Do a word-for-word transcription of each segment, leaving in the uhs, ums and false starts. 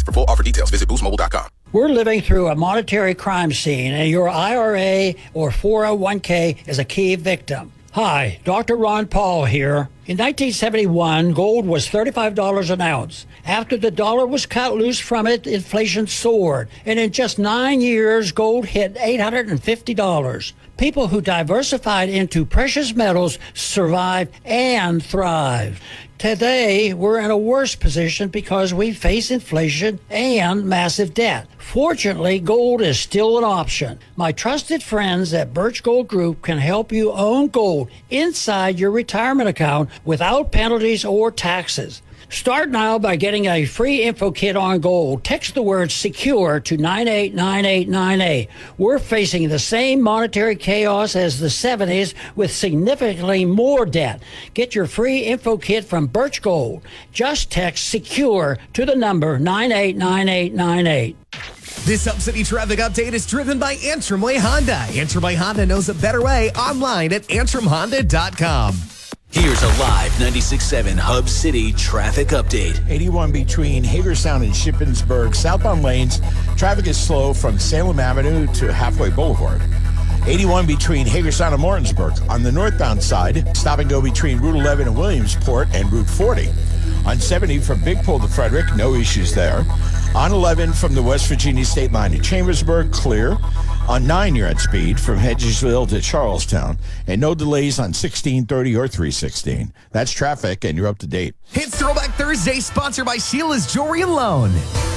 For full offer details, visit boost mobile dot com. We're living through a monetary crime scene, and your I R A or four oh one k is a key victim. Hi, Doctor Ron Paul here. In nineteen seventy-one, gold was thirty-five dollars an ounce. After the dollar was cut loose from it, inflation soared. And in just nine years, gold hit eight hundred fifty dollars. People who diversified into precious metals survived and thrived. Today, we're in a worse position because we face inflation and massive debt. Fortunately, gold is still an option. My trusted friends at Birch Gold Group can help you own gold inside your retirement account without penalties or taxes. Start now by getting a free info kit on gold. Text the word SECURE to nine eight nine eight nine eight. We're facing the same monetary chaos as the seventies with significantly more debt. Get your free info kit from Birch Gold. Just text SECURE to the number nine eight nine eight nine eight. This Hub City traffic update is driven by Antrim Way Honda. Antrim Way Honda knows a better way online at antrim honda dot com. Here's a live ninety-six point seven Hub City traffic update. eighty-one between Hagerstown and Shippensburg. Southbound lanes, traffic is slow from Salem Avenue to Halfway Boulevard. eighty-one between Hagerstown and Martinsburg. On the northbound side, stop and go between Route eleven and Williamsport and Route forty. On seventy from Big Pole to Frederick, no issues there. On eleven from the West Virginia state line to Chambersburg, clear. On nine, you're at speed from Hedgesville to Charlestown. And no delays on sixteen thirty or three sixteen. That's traffic, and you're up to date. It's Throwback Thursday, sponsored by Sheila's Jewelry and Loan.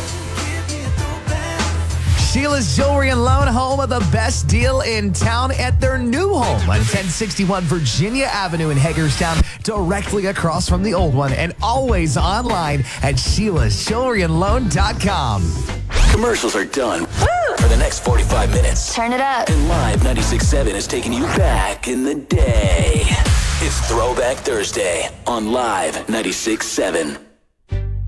Sheila's Jewelry and Loan, home of the best deal in town at their new home on ten sixty-one Virginia Avenue in Hagerstown, directly across from the old one, and always online at sheilas jewelry and loan dot com. Commercials are done. Woo! For the next forty-five minutes. Turn it up. And Live ninety-six point seven is taking you back in the day. It's Throwback Thursday on Live ninety-six point seven.